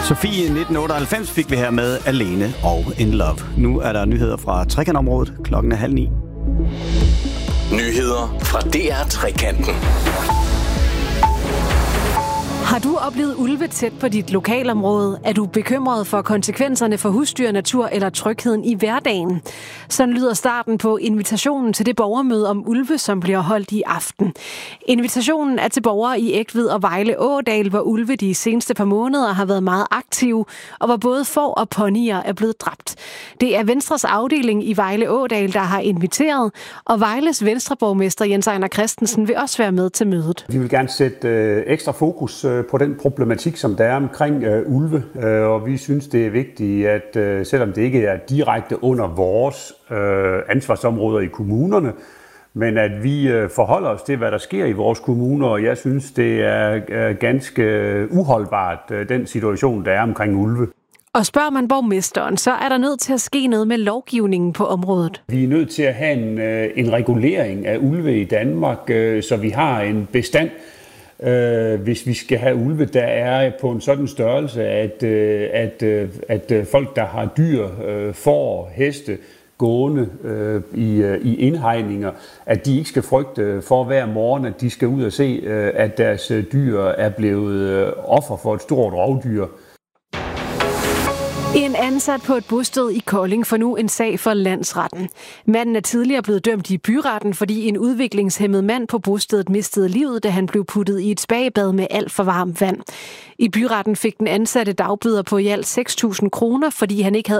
Sofie 1998 fik vi her med Alene og In Love. Nu er der nyheder fra Trekantområdet. Klokken er 8:30. Nyheder fra DR Trekanten. Har du oplevet ulve tæt på dit lokalområde? Er du bekymret for konsekvenserne for husdyr, natur eller trygheden i hverdagen? Sådan lyder starten på invitationen til det borgermøde om ulve, som bliver holdt i aften. Invitationen er til borgere i Egtved og Vejle Ådal, hvor ulve de seneste par måneder har været meget aktive, og hvor både får og ponyer er blevet dræbt. Det er Venstres afdeling i Vejle Ådal, der har inviteret, og Vejles Venstreborgmester Jens Ejner Christensen vil også være med til mødet. Vi vil gerne sætte ekstra fokus på den problematik, som der er omkring ulve, og vi synes, det er vigtigt, at selvom det ikke er direkte under vores ansvarsområder i kommunerne, men at vi forholder os til, hvad der sker i vores kommuner, og jeg synes, det er ganske uholdbart, den situation, der er omkring ulve. Og spørger man borgmesteren, så er der nødt til at ske noget med lovgivningen på området. Vi er nødt til at have en regulering af ulve i Danmark, så vi har en bestand, hvis vi skal have ulve, der er på en sådan størrelse, at folk, der har dyr, får, heste, gående i indhegninger, at de ikke skal frygte for hver morgen, at de skal ud og se, at deres dyr er blevet offer for et stort rovdyr. En ansat på et bosted i Kolding får nu en sag for landsretten. Manden er tidligere blevet dømt i byretten, fordi en udviklingshæmmet mand på bostedet mistede livet, da han blev puttet i et spagebad med alt for varmt vand. I byretten fik den ansatte dagbøder på i alt 6.000 kroner, fordi han ikke havde